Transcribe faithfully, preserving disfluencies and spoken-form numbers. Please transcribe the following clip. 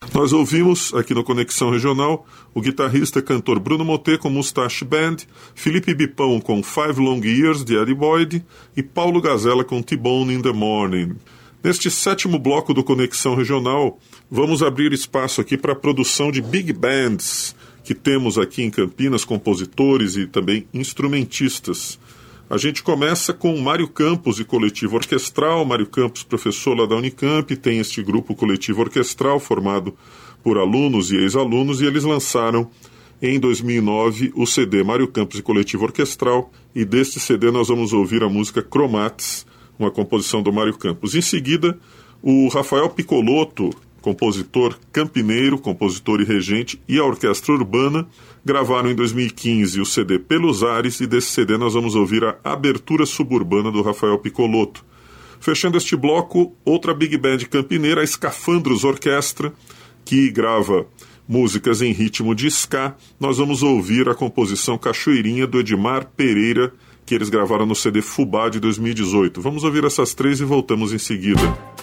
Nós ouvimos, aqui no Conexão Regional, o guitarrista e cantor Bruno Motet com Mustache Band, Felipe Bipão com Five Long Years, de Eddie Boyd, e Paulo Gazella com T-Bone in the Morning. Neste sétimo bloco do Conexão Regional, vamos abrir espaço aqui para a produção de big bands, que temos aqui em Campinas, compositores e também instrumentistas. A gente começa com Mário Campos e Coletivo Orquestral. Mário Campos, professor lá da Unicamp, tem este grupo Coletivo Orquestral formado por alunos e ex-alunos, e eles lançaram em dois mil e nove o C D Mário Campos e Coletivo Orquestral, e deste C D nós vamos ouvir a música Cromates, uma composição do Mário Campos. Em seguida, o Rafael Piccolotto, compositor campineiro, compositor e regente, e a Orquestra Urbana, gravaram em dois mil e quinze o C D Pelos Ares, e desse C D nós vamos ouvir a Abertura Suburbana do Rafael Piccolotto. Fechando este bloco, outra big band campineira, a Escafandros Orquestra, que grava músicas em ritmo de ska. Nós vamos ouvir a composição Cachoeirinha do Edmar Pereira, que eles gravaram no C D Fubá de dois mil e dezoito. Vamos ouvir essas três e voltamos em seguida.